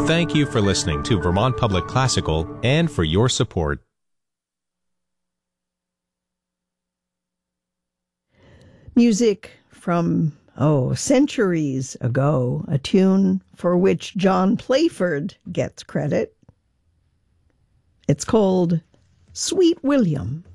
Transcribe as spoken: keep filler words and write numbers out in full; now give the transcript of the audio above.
Thank you for listening to Vermont Public Classical and for your support. Music from, oh, centuries ago, a tune for which John Playford gets credit. It's called Sweet William.